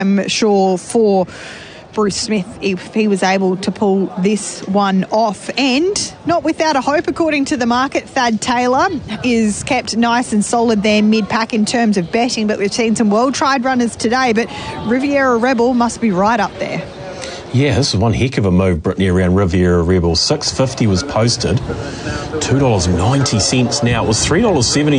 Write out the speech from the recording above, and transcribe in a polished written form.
I'm sure for Bruce Smith if he was able to pull this one off. And not without a hope, according to the market, Thad Taylor is kept nice and solid there mid-pack in terms of betting, but we've seen some well-tried runners today, but Riviera Rebel must be right up there. Yeah, this is one heck of a move, Brittany, around Riviera Rebel. $6.50 was posted, $2.90 now. It was $3.70